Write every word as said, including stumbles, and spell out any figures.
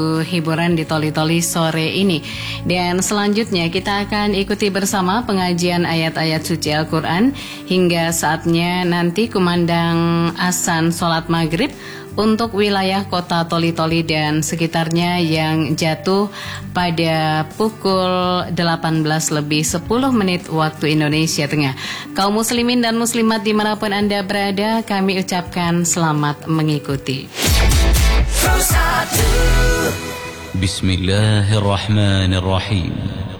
hiburan di Toli-Toli sore ini. Dan selanjutnya kita akan ikuti bersama pengajian ayat-ayat suci Al-Quran hingga saatnya nanti kumandang azan sholat maghrib untuk wilayah kota Toli-Toli dan sekitarnya yang jatuh pada pukul delapan belas lebih sepuluh menit waktu Indonesia Tengah. Kaum muslimin dan muslimat dimanapun Anda berada, kami ucapkan selamat mengikuti. Bismillahirrahmanirrahim.